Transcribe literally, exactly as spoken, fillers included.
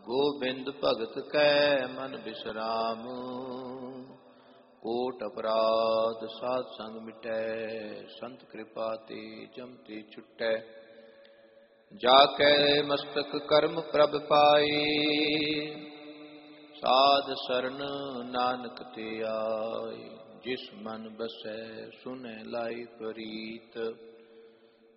ਗੋਬਿੰਦ ਭਗਤ ਕੈ ਮਨ ਬਿਸਰਾਮ, ਕੋਟ ਅਪਰਾਧ ਸਾਧ ਸੰਗ ਮਿਟੈ, ਸੰਤ ਕਿਰਪਾ ਤੇ ਜਮ ਤੇ ਛੁਟੈ। ਜਾ ਕੈ ਮਸਤਕ ਕਰਮ ਪ੍ਰਭ ਪਾਈ, ਸਾਧ ਸਰਣ ਨਾਨਕ ਤੇ ਆਈ। ਜਿਸ ਮਨ ਬਸੈ ਸੁਨੈ ਲਾਈ ਪ੍ਰੀਤ,